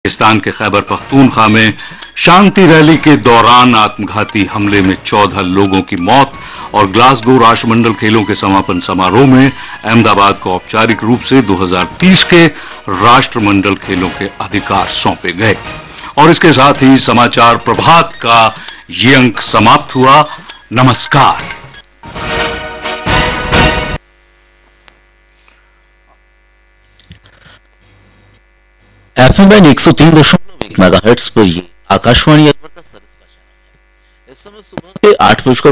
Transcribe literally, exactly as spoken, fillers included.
पाकिस्तान के खैबर पख्तूनख्वा में शांति रैली के दौरान आत्मघाती हमले में चौदह लोगों की मौत और ग्लासगो राष्ट्रमंडल खेलों के समापन समारोह में अहमदाबाद को औपचारिक रूप से दो हज़ार तीस के राष्ट्रमंडल खेलों के अधिकार सौंपे गए। और इसके साथ ही समाचार प्रभात का ये अंक समाप्त हुआ। नमस्कार। एफएम बैंड एक सौ तीन दशमलव एक मेगाहर्ट्ज पर ये आकाशवाणी अकबर का सर्विस का चैनल है। इस समय सुबह के आठ बजकर